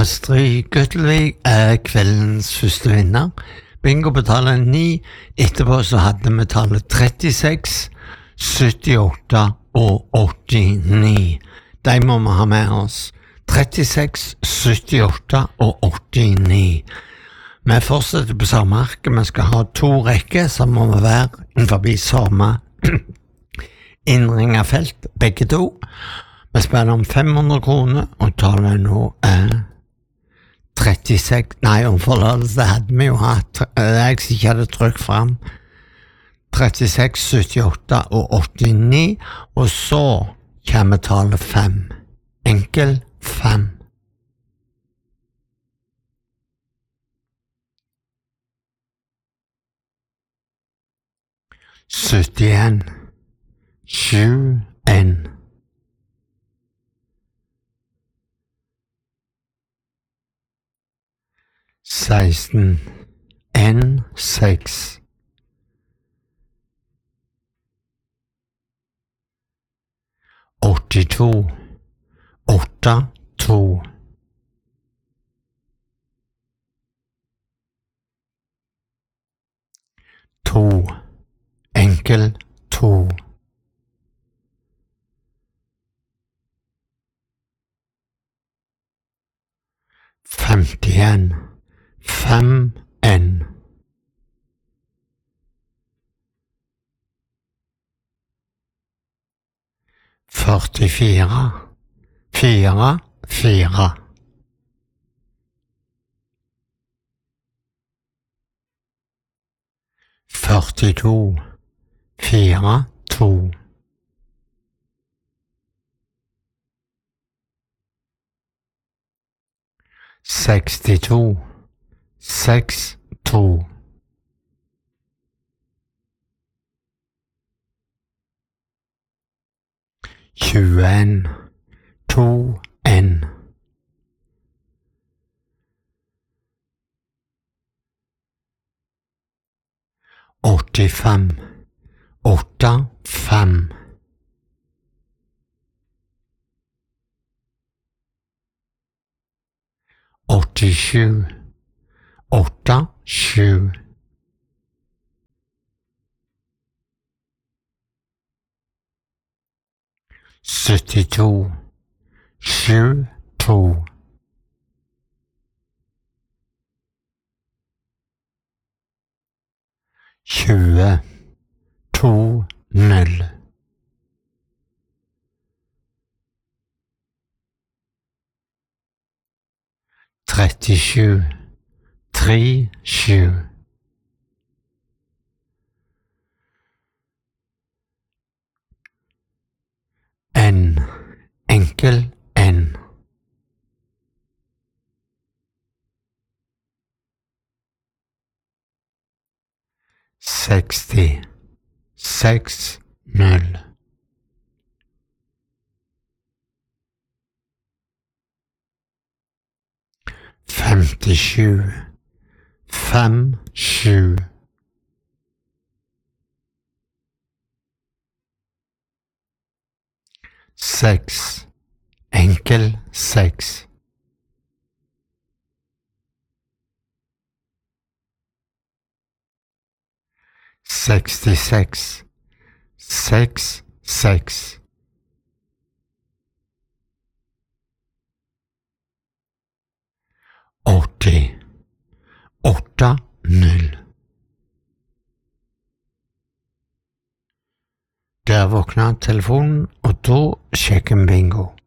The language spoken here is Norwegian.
Astrid Guttelvik kveldens første vinner. Bingo betaler 9. Etterpå så hadde vi tallet 36, 78 og 89. De må vi ha med oss. 36, 78 og 89. Vi fortsetter på samme ark. Vi skal ha 2 rekker, så må vi være innenfor samme innringet felt, begge to. Vi spiller om 500 kroner, og tallet nå 36, nei, om forlatelse, det hadde vi jo hatt, jeg ikke hadde trykt frem, 36, 78 og 89, og så kommer tallet 5, enkel 5. Syttien, 7, 1. 16, 1, 6. 82, 8, 2. 2, enkel 2. 51, 5, N. 44, 4, 4. 42, 4, 2. 62, 6, 2. 21, 2, N. 85, 8, 5. 87, 8, 7. 72, 7, 2. 20, 2, 0. 37, 3, 7. 1, enkel N. 60, 6, 0. 57, 5, 7. 6, enkel 6. 66, 6, 6. 80, 8, 0. Der våkna telefonen, og da sjekker vi bingo.